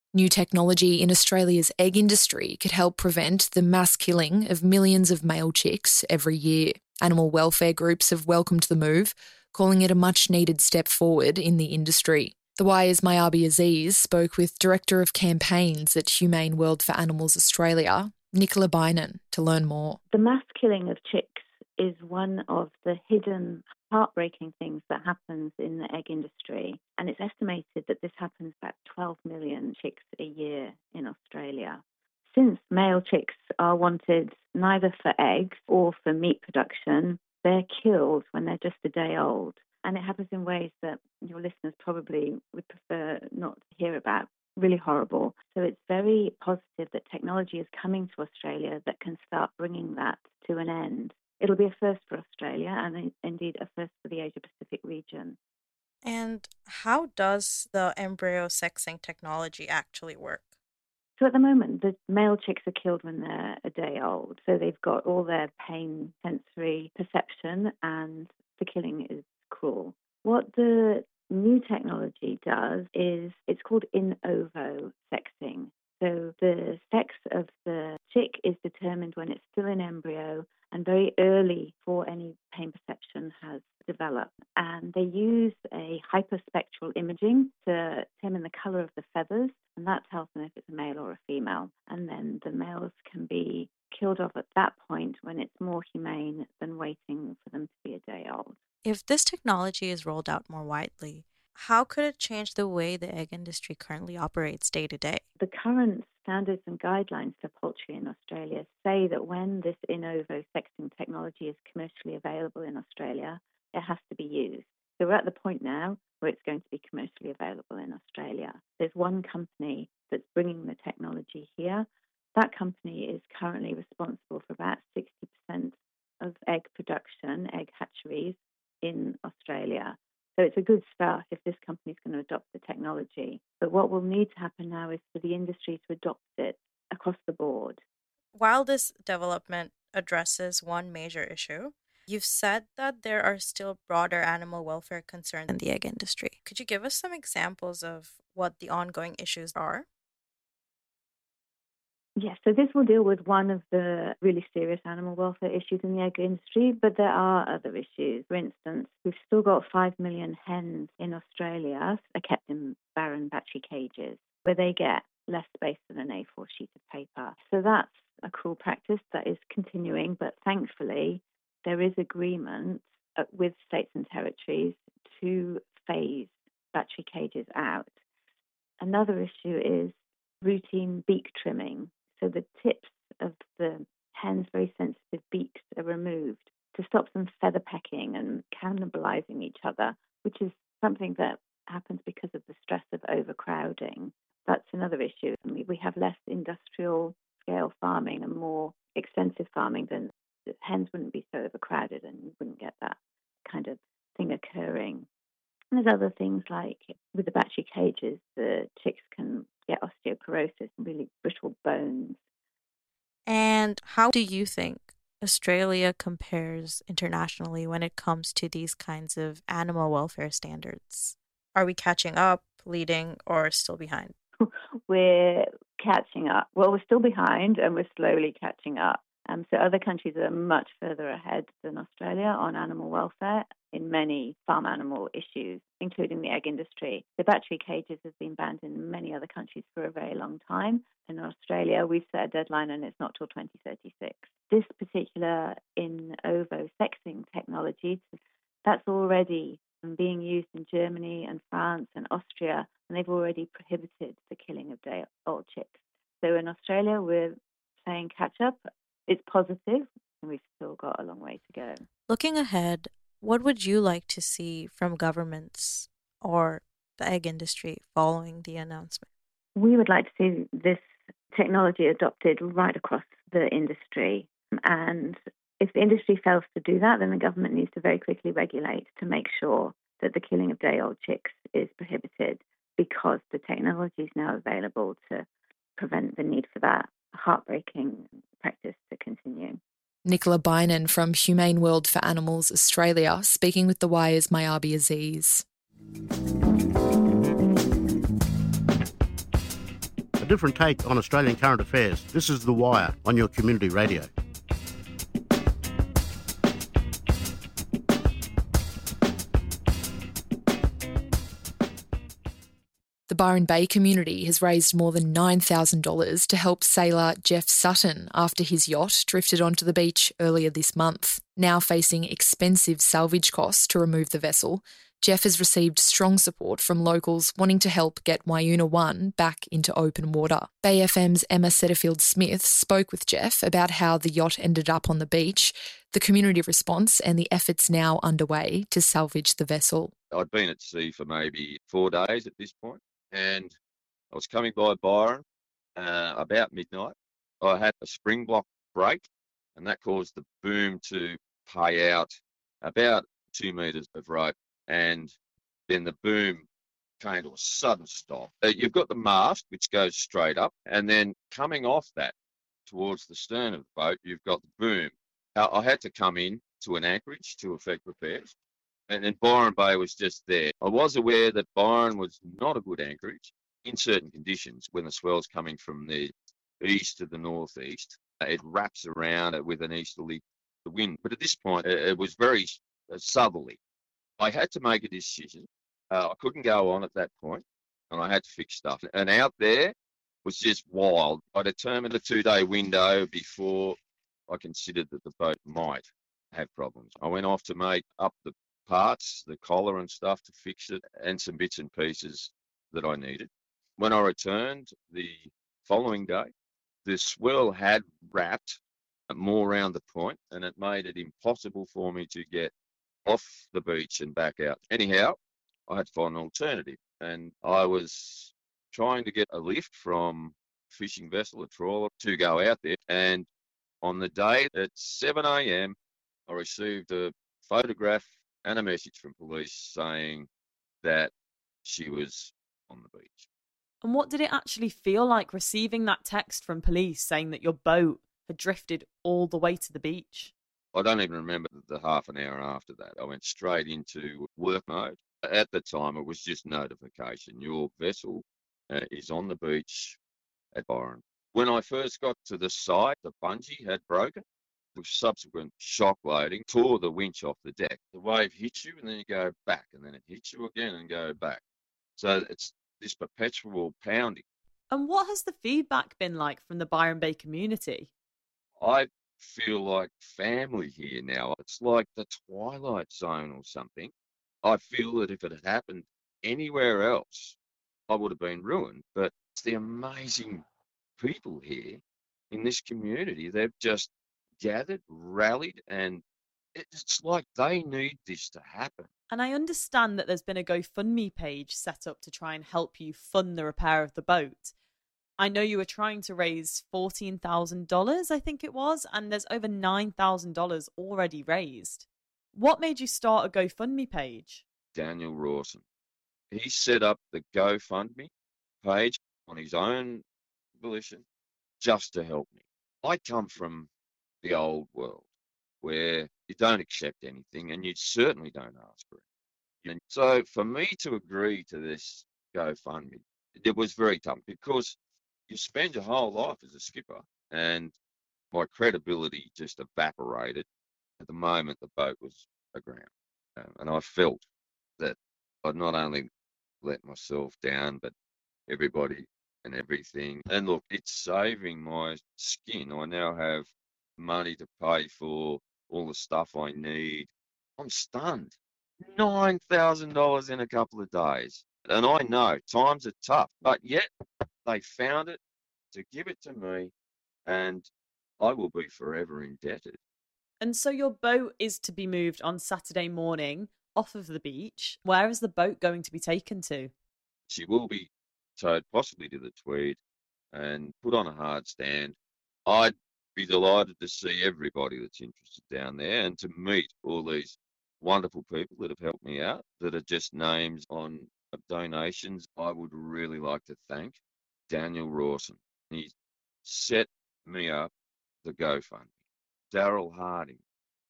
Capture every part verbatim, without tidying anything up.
New technology in Australia's egg industry could help prevent the mass killing of millions of male chicks every year. Animal welfare groups have welcomed the move, calling it a much-needed step forward in the industry. The Wire's Mayabi Aziz spoke with Director of Campaigns at Humane World for Animals Australia, Nicola Bynon, to learn more. The mass killing of chicks is one of the hidden, heartbreaking things that happens in the egg industry. And it's estimated that this happens about twelve million chicks a year in Australia. Since male chicks are wanted neither for eggs or for meat production, they're killed when they're just a day old. And it happens in ways that your listeners probably would prefer not to hear about. Really horrible. So it's very positive that technology is coming to Australia that can start bringing that to an end. It'll be a first for Australia and indeed a first for the Asia-Pacific region. And how does the embryo sexing technology actually work? So at the moment, the male chicks are killed when they're a day old. So they've got all their pain sensory perception and the killing is cruel. What the new technology does is it's called in ovo sexing. So the sex of the chick is determined when it's still in embryo and very early before any pain perception has developed. And they use a hyperspectral imaging to determine the colour of the feathers, and that tells them if it's a male or a female. And then the males can be killed off at that point when it's more humane than waiting for them to be a day old. If this technology is rolled out more widely, how could it change the way the egg industry currently operates day to day? The current standards and guidelines for poultry in Australia say that when this in ovo sexing technology is commercially available in Australia, it has to be used. So we're at the point now where it's going to be commercially available in Australia. There's one company that's bringing the technology here. That company is currently responsible for about sixty percent of egg production, egg hatcheries in Australia. So it's a good start if this company is going to adopt the technology. But what will need to happen now is for the industry to adopt it across the board. While this development addresses one major issue, you've said that there are still broader animal welfare concerns in the egg industry. Could you give us some examples of what the ongoing issues are? Yes, so this will deal with one of the really serious animal welfare issues in the egg industry, but there are other issues. For instance, we've still got five million hens in Australia that are kept in barren battery cages, where they get less space than an A four sheet of paper. So that's a cruel practice that is continuing, but thankfully there is agreement with states and territories to phase battery cages out. Another issue is routine beak trimming. So the tips of the hens' very sensitive beaks are removed to stop them feather pecking and cannibalizing each other, which is something that happens because of the stress of overcrowding. That's another issue. I mean, we have less industrial scale farming and more extensive farming, then the hens wouldn't be so overcrowded and you wouldn't get that kind of thing occurring. And there's other things like with the battery cages, the chicks can get osteoporosis, really brittle bones. And how do you think Australia compares internationally when it comes to these kinds of animal welfare standards? Are we catching up, leading, or still behind? We're catching up. Well, we're still behind and we're slowly catching up. Um, so other countries are much further ahead than Australia on animal welfare in many farm animal issues, including the egg industry. The battery cages have been banned in many other countries for a very long time. In Australia, we've set a deadline and it's not till twenty thirty-six. This particular in ovo sexing technology, that's already being used in Germany and France and Austria, and they've already prohibited the killing of day-old chicks. So in Australia, we're playing catch-up. It's positive, and we've still got a long way to go. Looking ahead, what would you like to see from governments or the egg industry following the announcement? We would like to see this technology adopted right across the industry. And if the industry fails to do that, then the government needs to very quickly regulate to make sure that the killing of day-old chicks is prohibited, because the technology is now available to prevent the need for that heartbreaking practice to continue. Nicola Bynon from Humane World for Animals Australia, speaking with The Wire's Mayabi Aziz. different take on Australian current affairs. This is The Wire on your community radio. The Byron Bay community has raised more than nine thousand dollars to help sailor Jeff Sutton after his yacht drifted onto the beach earlier this month. Now facing expensive salvage costs to remove the vessel, Jeff has received strong support from locals wanting to help get Whyuna one back into open water. Bay F M's Emma Setterfield-Smith spoke with Jeff about how the yacht ended up on the beach, the community response and the efforts now underway to salvage the vessel. I'd been at sea for maybe four days at this point, and I was coming by Byron uh, about midnight. I had a spring block break, and that caused the boom to pay out about two metres of rope. And then the boom came to a sudden stop. Uh, you've got the mast, which goes straight up, and then coming off that towards the stern of the boat, you've got the boom. Uh, I had to come in to an anchorage to effect repairs, and then Byron Bay was just there. I was aware that Byron was not a good anchorage in certain conditions when the swell's coming from the east to the northeast. Uh, it wraps around it with an easterly wind. But at this point, it, it was very uh, southerly. I had to make a decision. Uh, I couldn't go on at that point, and I had to fix stuff. And out there was just wild. I determined a two-day window before I considered that the boat might have problems. I went off to make up the parts, the collar and stuff to fix it, and some bits and pieces that I needed. When I returned the following day, the swell had wrapped more around the point, and it made it impossible for me to get off the beach and back out. Anyhow, I had to find an alternative, and I was trying to get a lift from a fishing vessel, a trawler, to go out there. And on the day at seven a.m, I received a photograph and a message from police saying that she was on the beach. And what did it actually feel like receiving that text from police saying that your boat had drifted all the way to the beach? I don't even remember the half an hour after that. I went straight into work mode. At the time, it was just notification. Your vessel uh, is on the beach at Byron. When I first got to the site, the bungee had broken. With subsequent shock loading, tore the winch off the deck. The wave hits you and then you go back, and then it hits you again and go back. So it's this perpetual pounding. And what has the feedback been like from the Byron Bay community? I feel like family here now. It's like the Twilight Zone or something. I feel that if it had happened anywhere else, I would have been ruined. But it's the amazing people here in this community. They've just gathered, rallied, and it's like they need this to happen. And I understand that there's been a GoFundMe page set up to try and help you fund the repair of the boat. I know you were trying to raise fourteen thousand dollars, I think it was, and there's over nine thousand dollars already raised. What made you start a GoFundMe page? Daniel Rawson. He set up the GoFundMe page on his own volition just to help me. I come from the old world where you don't accept anything and you certainly don't ask for it. And so for me to agree to this GoFundMe, it was very tough because you spend your whole life as a skipper and my credibility just evaporated at the moment the boat was aground. Um, and I felt that I'd not only let myself down, but everybody and everything. And look, it's saving my skin. I now have money to pay for all the stuff I need. I'm stunned. nine thousand dollars in a couple of days. And I know times are tough, but yet they found it to give it to me, and I will be forever indebted. And so your boat is to be moved on Saturday morning off of the beach. Where is the boat going to be taken to? She will be towed possibly to the Tweed and put on a hard stand. I'd be delighted to see everybody that's interested down there and to meet all these wonderful people that have helped me out, that are just names on donations. I would really like to thank Daniel Rawson. He set me up the GoFundMe. Daryl Harding,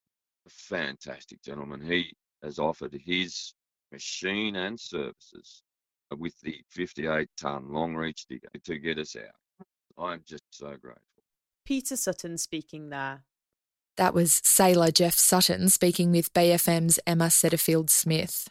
a fantastic gentleman. He has offered his machine and services with the fifty-eight tonne long reach digger to get us out. I'm just so grateful. Peter Sutton speaking there. That was sailor Jeff Sutton speaking with Bay F M's Emma Setterfield-Smith.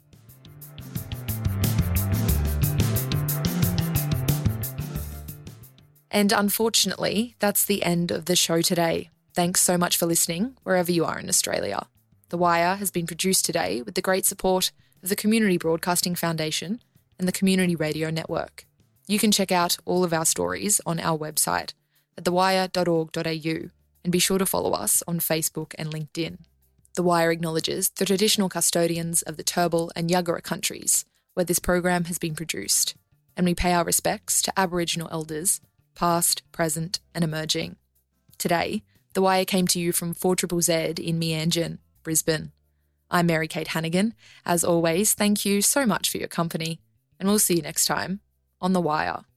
And unfortunately, that's the end of the show today. Thanks so much for listening, wherever you are in Australia. The Wire has been produced today with the great support of the Community Broadcasting Foundation and the Community Radio Network. You can check out all of our stories on our website at the wire dot org dot a u and be sure to follow us on Facebook and LinkedIn. The Wire acknowledges the traditional custodians of the Turrbal and Yuggera countries where this program has been produced, and we pay our respects to Aboriginal elders, past, present and emerging. Today, The Wire came to you from four Z Z Z in Meanjin, Brisbane. I'm Mary Kate Hannigan. As always, thank you so much for your company, and we'll see you next time on The Wire.